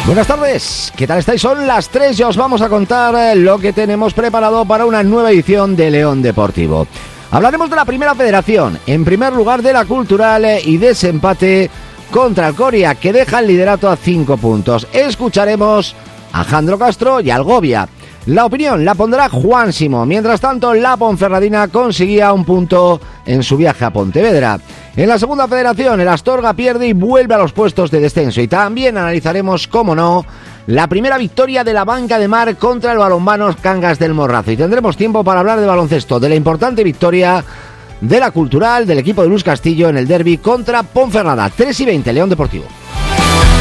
Buenas tardes, ¿qué tal estáis? Son las 3 y os vamos a contar lo que tenemos preparado para una nueva edición de León Deportivo. Hablaremos de la Primera Federación, en primer lugar de la Cultural y desempate contra el Coria, que deja el liderato a 5 puntos. Escucharemos a Jandro Castro y al Govia. La opinión la pondrá Juan Simón. Mientras tanto, la Ponferradina conseguía un punto en su viaje a Pontevedra. En la Segunda Federación, el Astorga pierde y vuelve a los puestos de descenso. Y también analizaremos, cómo no, la primera victoria de la Banca de Mar contra el balonmano Cangas del Morrazo. Y tendremos tiempo para hablar de baloncesto, de la importante victoria de la Cultural, del equipo de Luis Castillo en el derbi contra Ponferrada. 3:20, León Deportivo.